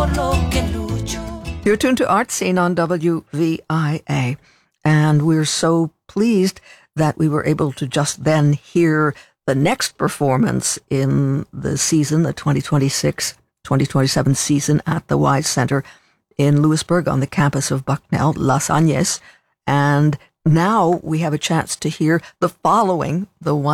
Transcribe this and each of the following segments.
You're tuned to Art Scene on WVIA, and we're so pleased that we were able to just then hear the next performance in the season, the 2026-2027 season at the Wise Center in Lewisburg on the campus of Bucknell, Las Agnes. And now we have a chance to hear the following,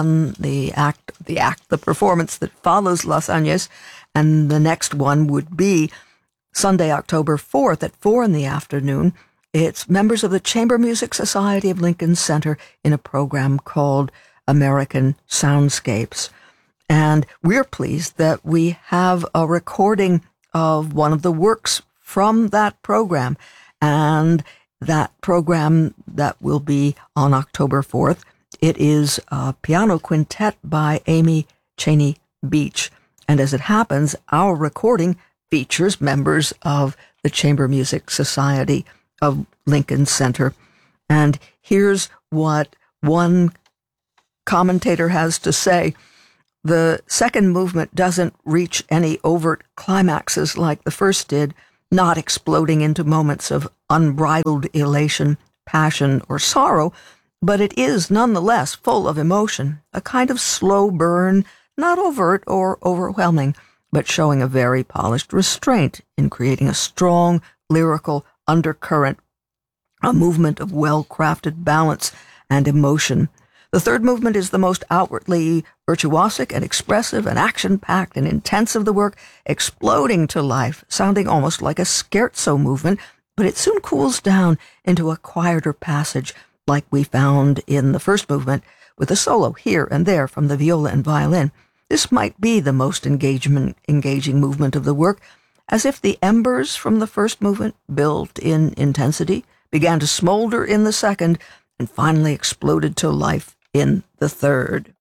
the performance that follows Las Agnes, and the next one would be Sunday, October 4th at 4 in the afternoon. It's members of the Chamber Music Society of Lincoln Center in a program called American Soundscapes. And we're pleased that we have a recording of one of the works from that program. And that program that will be on October 4th, it is a piano quintet by Amy Cheney Beach. And as it happens, our recording features members of the Chamber Music Society of Lincoln Center. And here's what one commentator has to say. The second movement doesn't reach any overt climaxes like the first did, not exploding into moments of unbridled elation, passion, or sorrow, but it is nonetheless full of emotion, a kind of slow burn, not overt or overwhelming, but showing a very polished restraint in creating a strong lyrical undercurrent, a movement of well-crafted balance and emotion. The third movement is the most outwardly virtuosic and expressive and action-packed and intense of the work, exploding to life, sounding almost like a scherzo movement, but it soon cools down into a quieter passage like we found in the first movement, with a solo here and there from the viola and violin. This might be the most engaging movement of the work, as if the embers from the first movement, built in intensity, began to smolder in the second and finally exploded to life in the third.